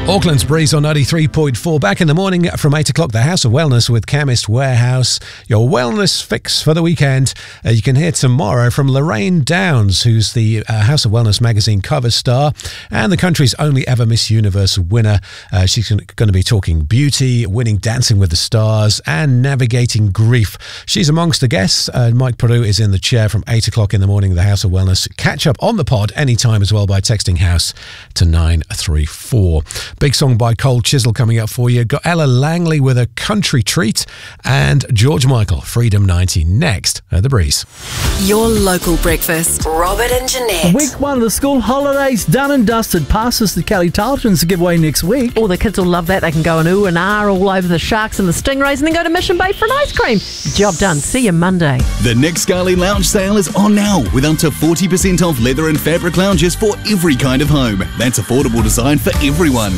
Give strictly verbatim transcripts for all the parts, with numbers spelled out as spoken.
Auckland's Breeze on ninety-three point four. Back in the morning from eight o'clock, the House of Wellness with Chemist Warehouse. Your wellness fix for the weekend. Uh, you can hear tomorrow from Lorraine Downs, who's the uh, House of Wellness magazine cover star and the country's only ever Miss Universe winner. Uh, she's going to be talking beauty, winning Dancing with the Stars and navigating grief. She's amongst the guests. Uh, Mike Peru is in the chair from eight o'clock in the morning, the House of Wellness. Catch up on the pod anytime as well by texting House to nine three four. Big song by Cole Chisel coming up for you. Got Ella Langley with a country treat and George Michael, Freedom ninety next at The Breeze. Your local breakfast. Robert and Jeanette. Week one of the school holidays done and dusted. Passes to Kelly Tarleton's to give away next week. All the kids will love that. They can go and ooh and ah all over the sharks and the stingrays and then go to Mission Bay for an ice cream. Job done. See you Monday. The Nick Scali Lounge sale is on now with up to forty percent off leather and fabric lounges for every kind of home. That's affordable design for everyone.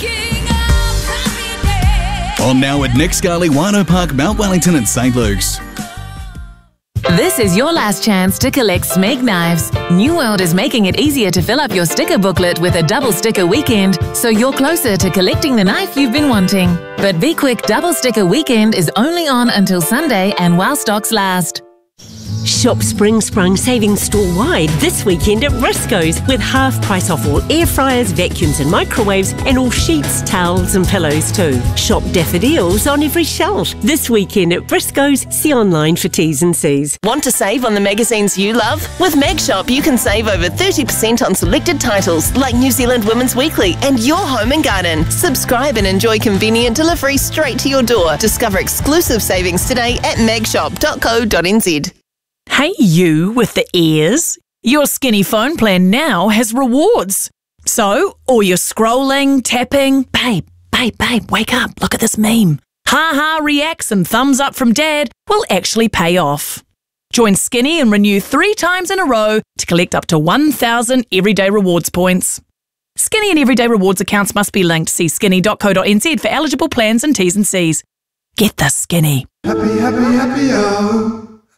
On now at Nick Scali, Wino Park, Mount Wellington and St Luke's. This is your last chance to collect Smeg knives. New World is making it easier to fill up your sticker booklet with a double sticker weekend, so you're closer to collecting the knife you've been wanting. But be quick, double sticker weekend is only on until Sunday and while stocks last. Shop Spring Sprung savings store-wide this weekend at Briscoe's with half price off all air fryers, vacuums and microwaves and all sheets, towels and pillows too. Shop daffodils on every shelf this weekend at Briscoe's. See online for T's and C's. Want to save on the magazines you love? With Mag Shop you can save over thirty percent on selected titles like New Zealand Women's Weekly and Your Home and Garden. Subscribe and enjoy convenient delivery straight to your door. Discover exclusive savings today at mag shop dot co dot n z. Hey you with the ears, your Skinny phone plan now has rewards. So, all your scrolling, tapping, babe, babe, babe, wake up, look at this meme. Ha-ha reacts and thumbs up from dad will actually pay off. Join Skinny and renew three times in a row to collect up to one thousand Everyday Rewards points. Skinny and Everyday Rewards accounts must be linked. See skinny dot co dot n z for eligible plans and T's and C's. Get the Skinny. Happy, happy, happy, oh.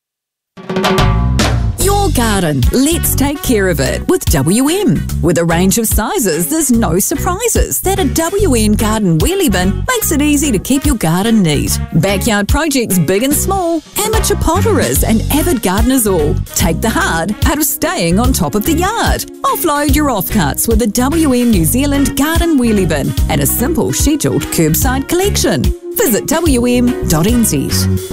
Your garden. Let's take care of it with W M. With a range of sizes, there's no surprises. That a W M garden wheelie bin makes it easy to keep your garden neat. Backyard projects big and small, amateur potterers and avid gardeners all. Take the hard out of staying on top of the yard. Offload your offcuts with a W M New Zealand garden wheelie bin and a simple scheduled curbside collection. Visit w m dot n z.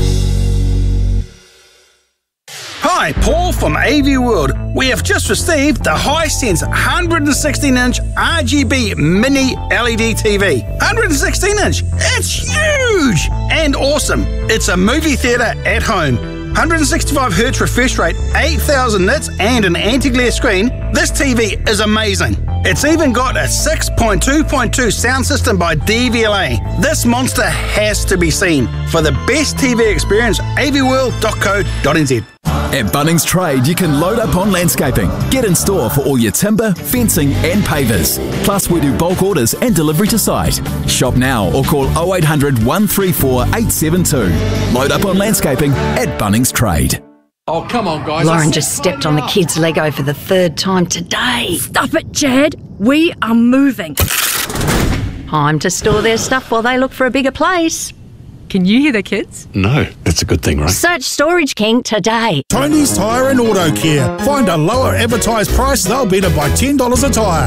Hi, Paul from A V World. We have just received the Hisense one hundred sixteen inch R G B mini L E D T V. one hundred sixteen inch! It's huge! And awesome. It's a movie theatre at home. one hundred sixty-five hertz refresh rate, eight thousand nits and an anti-glare screen. This T V is amazing. It's even got a six point two point two sound system by D V L A. This monster has to be seen. For the best T V experience, a v world dot co dot n z. At Bunnings Trade, you can load up on landscaping. Get in store for all your timber, fencing and pavers. Plus, we do bulk orders and delivery to site. Shop now or call oh eight hundred, one three four, eight seven two. Load up on landscaping at Bunnings Trade. Oh, come on, guys. Lauren just stepped on the kid's Lego for the third time today. Stop it, Chad. We are moving. Time to store their stuff while they look for a bigger place. Can you hear the kids? No, that's a good thing, right? Search Storage King today. Tony's Tyre and Auto Care. Find a lower advertised price, they'll beat it by ten dollars a tyre.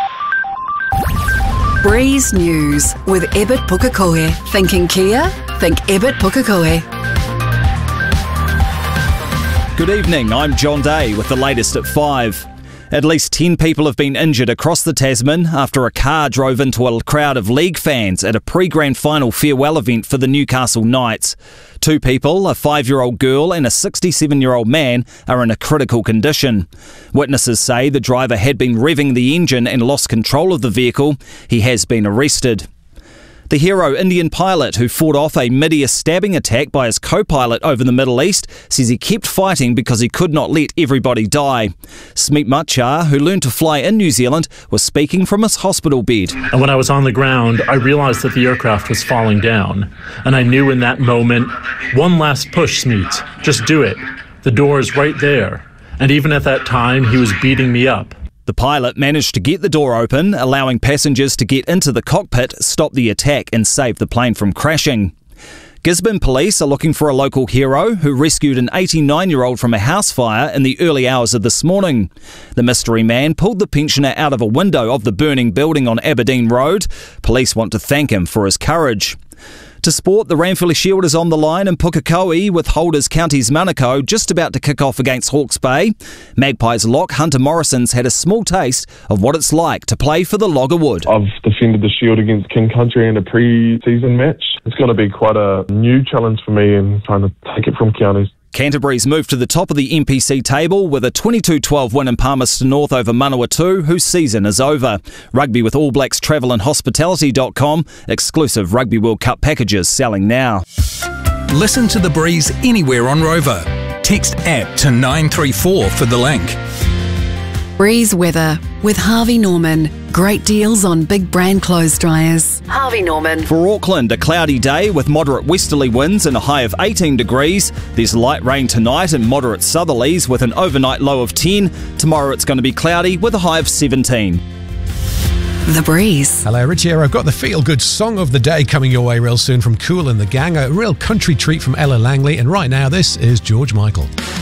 Breeze News with Ebert Pukekohe. Thinking Kia? Think Ebert Pukekohe. Good evening, I'm John Day with the latest at five. At least ten people have been injured across the Tasman after a car drove into a crowd of league fans at a pre-grand final farewell event for the Newcastle Knights. Two people, a five-year-old girl and a sixty-seven-year-old man, are in a critical condition. Witnesses say the driver had been revving the engine and lost control of the vehicle. He has been arrested. The hero Indian pilot who fought off a mid-air stabbing attack by his co-pilot over the Middle East says he kept fighting because he could not let everybody die. Smeet Machar, who learned to fly in New Zealand, was speaking from his hospital bed. And when I was on the ground, I realised that the aircraft was falling down. And I knew in that moment, one last push, Smeet. Just do it. The door is right there. And even at that time, he was beating me up. The pilot managed to get the door open, allowing passengers to get into the cockpit, stop the attack and save the plane from crashing. Gisborne police are looking for a local hero who rescued an eighty-nine-year-old from a house fire in the early hours of this morning. The mystery man pulled the pensioner out of a window of the burning building on Aberdeen Road. Police want to thank him for his courage. To sport, the Ranfurly Shield is on the line in Pukekohe with holders Counties Manukau just about to kick off against Hawke's Bay. Magpies lock Hunter Morrison's had a small taste of what it's like to play for the Loggerwood. I've defended the Shield against King Country in a pre-season match. It's going to be quite a new challenge for me in trying to take it from Counties. Canterbury's moved to the top of the N P C table with a twenty-two twelve win in Palmerston North over Manawatu, whose season is over. Rugby with All Blacks Travel and Hospitality dot com. Exclusive Rugby World Cup packages selling now. Listen to The Breeze anywhere on Rover. Text app to nine three four for the link. Breeze weather with Harvey Norman. Great deals on big brand clothes dryers. Harvey Norman. For Auckland, a cloudy day with moderate westerly winds and a high of eighteen degrees. There's light rain tonight and moderate southerlies with an overnight low of ten. Tomorrow it's going to be cloudy with a high of seventeen. The Breeze. Hello, Rich here. I've got the feel-good song of the day coming your way real soon from Kool and the Gang. A real country treat from Ella Langley. And right now, this is George Michael.